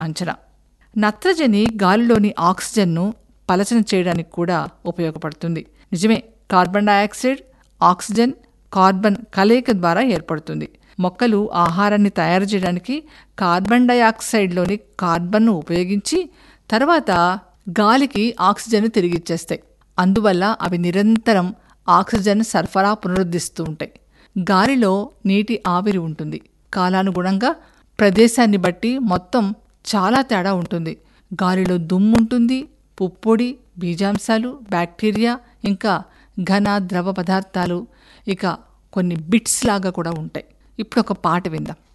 అంచనా. నత్రజని గాలిలోని ఆక్సిజన్ను పలచన చేయడానికి కూడా ఉపయోగపడుతుంది. నిజమే, కార్బన్ డయాక్సైడ్, ఆక్సిజన్, కార్బన్ కలయిక ద్వారా ఏర్పడుతుంది. మొక్కలు ఆహారాన్ని తయారు చేయడానికి కార్బన్ డయాక్సైడ్లోని కార్బన్ను ఉపయోగించి తర్వాత గాలికి ఆక్సిజన్ను తిరిగిచ్చేస్తాయి. అందువల్ల అవి నిరంతరం ఆక్సిజన్ సరఫరా పునరుద్ధరిస్తూ ఉంటాయి. గాలిలో నీటి ఆవిరి ఉంటుంది. కాలానుగుణంగా ప్రదేశాన్ని బట్టి మొత్తం చాలా తేడా ఉంటుంది. గాలిలో దుమ్ము ఉంటుంది, పుప్పొడి, బీజాంశాలు, బ్యాక్టీరియా, ఇంకా ఘన ద్రవ పదార్థాలు, ఇక కొన్ని బిట్స్ లాగా కూడా ఉంటాయి. ఇప్పుడు ఒక పాట విందాం.